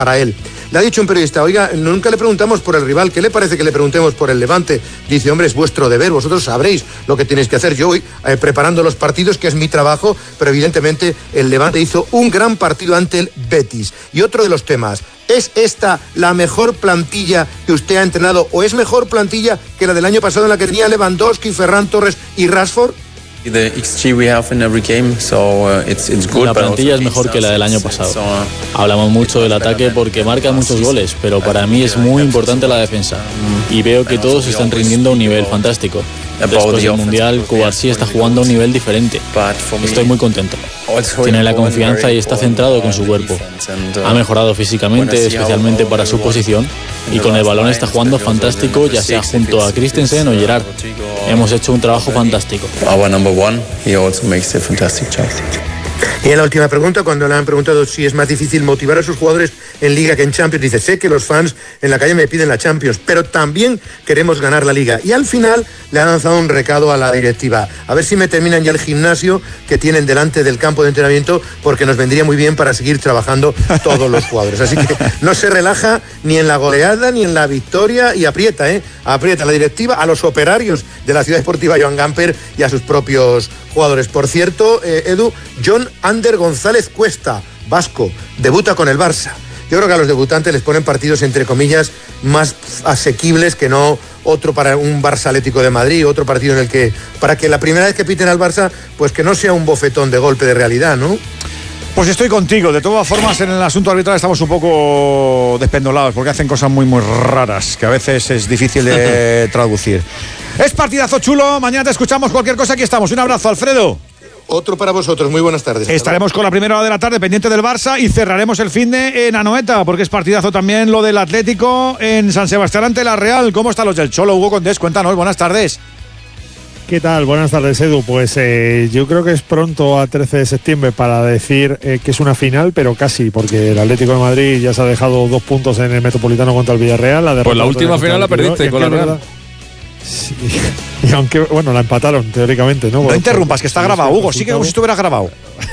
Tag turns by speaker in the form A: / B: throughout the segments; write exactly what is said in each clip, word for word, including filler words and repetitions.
A: para él. Le ha dicho un periodista, oiga, nunca le preguntamos por el rival, ¿qué le parece que le preguntemos por el Levante? Dice, hombre, es vuestro deber, vosotros sabréis lo que tenéis que hacer. Yo voy eh, preparando los partidos, que es mi trabajo, pero evidentemente el Levante hizo un gran partido ante el Betis. Y otro de los temas, ¿es esta la mejor plantilla que usted ha entrenado o es mejor plantilla que la del año pasado en la que tenía Lewandowski, Ferran Torres y Rashford?
B: La plantilla es mejor que la del año pasado. Hablamos mucho del ataque porque marca muchos goles, pero para mí es muy importante la defensa. Y veo que todos están rindiendo a un nivel fantástico. Después del Mundial, Cubarsí está jugando a un nivel diferente. Estoy muy contento. Tiene la confianza y está centrado con su cuerpo. Ha mejorado físicamente, especialmente para su posición, y con el balón está jugando fantástico, ya sea junto a Christensen o Gerrard. Hemos hecho un trabajo fantástico.
A: Y en la última pregunta, cuando le han preguntado si es más difícil motivar a sus jugadores en Liga que en Champions, dice, sé que los fans en la calle me piden la Champions, pero también queremos ganar la Liga. Y al final le han lanzado un recado a la directiva. A ver si me terminan ya el gimnasio que tienen delante del campo de entrenamiento, porque nos vendría muy bien para seguir trabajando todos los jugadores. Así que no se relaja ni en la goleada ni en la victoria, y aprieta, ¿eh? Aprieta a la directiva, a los operarios de la Ciudad Deportiva Joan Gamper y a sus propios jugadores. Por cierto, eh, Edu, John Ander González Cuesta, vasco, debuta con el Barça. Yo creo que a los debutantes les ponen partidos, entre comillas, más asequibles que no otro para un Barça Atlético de Madrid, otro partido en el que, para que la primera vez que piten al Barça, pues que no sea un bofetón de golpe de realidad, ¿no?
C: Pues estoy contigo. De todas formas, en el asunto arbitral estamos un poco despendolados porque hacen cosas muy, muy raras que a veces es difícil de traducir. Es partidazo chulo. Mañana te escuchamos. Cualquier cosa, aquí estamos. Un abrazo, Alfredo.
A: Otro para vosotros, muy buenas tardes.
C: Estaremos con la primera hora de la tarde pendiente del Barça y cerraremos el finde en Anoeta, porque es partidazo también lo del Atlético en San Sebastián ante la Real. ¿Cómo están los del Cholo? Hugo Condés, cuéntanos, buenas tardes.
D: ¿Qué tal? Buenas tardes, Edu. Pues eh, yo creo que es pronto, a trece de septiembre, para decir eh, que es una final, pero casi, porque el Atlético de Madrid ya se ha dejado dos puntos en el Metropolitano contra el Villarreal. La
E: pues la última final la perdiste con la Real.
D: Sí. Y aunque, bueno, la empataron teóricamente, ¿no?
C: No
D: Bueno,
C: interrumpas, que está grabado, Hugo, sigue como si estuvieras grabado.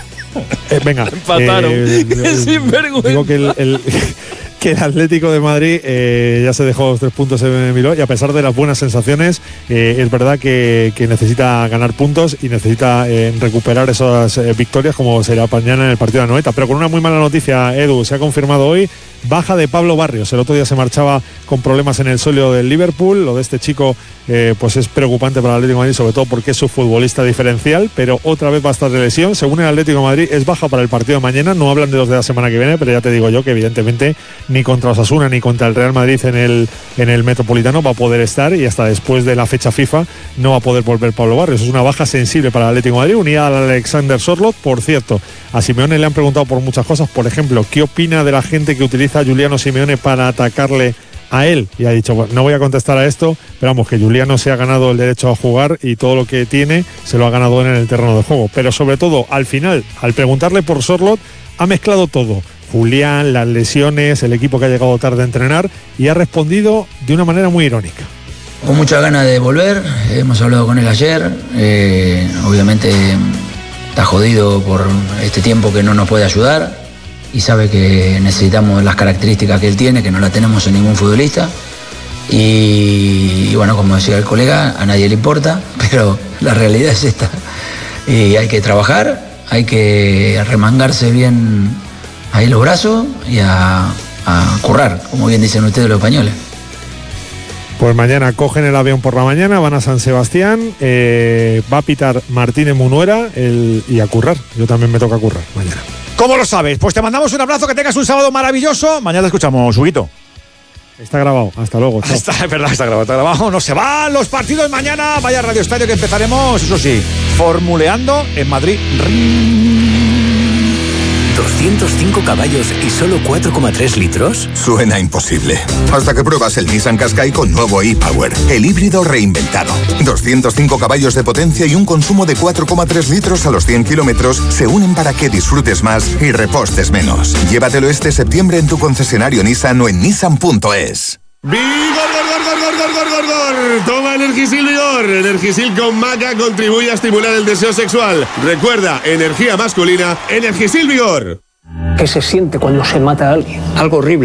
D: Eh, venga.
E: Empataron.
D: Eh,
E: ¡Qué sinvergüenza!
D: Digo que el, el, que el Atlético de Madrid eh, ya se dejó los tres puntos en Miló, y a pesar de las buenas sensaciones, eh, es verdad que, que necesita ganar puntos y necesita eh, recuperar esas eh, victorias, como será mañana en el partido de Anoeta. Pero con una muy mala noticia, Edu, se ha confirmado hoy baja de Pablo Barrios. El otro día se marchaba con problemas en el suelo del Liverpool. Lo de este chico eh, pues es preocupante para el Atlético de Madrid, sobre todo porque es su futbolista diferencial, pero otra vez va a estar de lesión. Según el Atlético de Madrid, es baja para el partido de mañana. No hablan de los de la semana que viene, pero ya te digo yo que evidentemente ni contra Osasuna ni contra el Real Madrid en el, en el Metropolitano va a poder estar, y hasta después de la fecha FIFA no va a poder volver Pablo Barrios. Es una baja sensible para el Atlético de Madrid, unida al Alexander Sorloth. Por cierto, a Simeone le han preguntado por muchas cosas. Por ejemplo, ¿qué opina de la gente que utiliza a Juliano Simeone para atacarle a él? Y ha dicho, bueno, no voy a contestar a esto, pero vamos, que Juliano se ha ganado el derecho a jugar y todo lo que tiene se lo ha ganado en el terreno de juego. Pero sobre todo, al final, al preguntarle por Sorloth, ha mezclado todo: Julián, las lesiones, el equipo que ha llegado tarde a entrenar, y ha respondido de una manera muy irónica.
F: Con muchas ganas de volver, hemos hablado con él ayer, eh, obviamente está jodido por este tiempo que no nos puede ayudar, y sabe que necesitamos las características que él tiene, que no las tenemos en ningún futbolista. Y, y bueno, como decía el colega, a nadie le importa, pero la realidad es esta. Y hay que trabajar, hay que remangarse bien ahí los brazos y a, a currar, como bien dicen ustedes los españoles.
D: Pues mañana cogen el avión por la mañana, van a San Sebastián, eh, va a pitar Martínez Munuera el, y a currar. Yo también me toca currar mañana.
C: ¿Cómo lo sabes? Pues te mandamos un abrazo, que tengas un sábado maravilloso. Mañana te escuchamos, Huguito.
D: Está grabado, hasta luego. Chao.
C: Está, es verdad, está grabado, está grabado. No se van los partidos mañana. Vaya Radio Estadio que empezaremos, eso sí, formuleando en Madrid.
G: ¿doscientos cinco caballos y solo cuatro coma tres litros?
H: Suena imposible. Hasta que pruebas el Nissan Qashqai con nuevo e-Power, el híbrido reinventado. doscientos cinco caballos de potencia y un consumo de cuatro coma tres litros a los cien kilómetros se unen para que disfrutes más y repostes menos. Llévatelo este septiembre en tu concesionario Nissan o en nissan punto es.
I: ¡Vigor, gor, gor, gor, gor, gor, gor, gor! Toma Energisil Vigor. Energisil con maca contribuye a estimular el deseo sexual. Recuerda, energía masculina, Energisil Vigor.
J: ¿Qué se siente cuando se mata a alguien? Algo horrible.